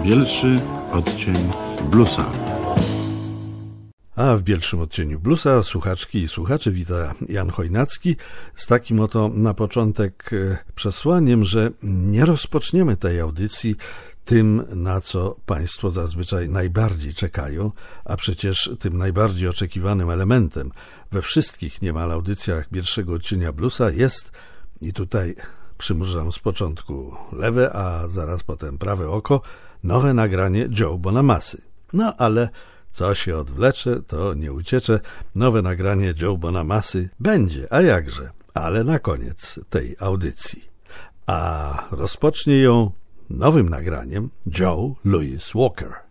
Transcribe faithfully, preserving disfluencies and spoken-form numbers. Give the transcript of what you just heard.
Bielszy odcień bluesa. A w Bielszym odcieniu bluesa słuchaczki i słuchacze wita Jan Chojnacki z takim oto na początek przesłaniem, że nie rozpoczniemy tej audycji tym, na co Państwo zazwyczaj najbardziej czekają, a przecież tym najbardziej oczekiwanym elementem we wszystkich niemal audycjach pierwszego odcienia bluesa jest, i tutaj przymrużam z początku lewe, a zaraz potem prawe oko, nowe nagranie Joe Bonamassy. No ale co się odwlecze, to nie uciecze. Nowe nagranie Joe Bonamassy będzie, a jakże, ale na koniec tej audycji. A rozpocznie ją nowym nagraniem Joe Louis Walker.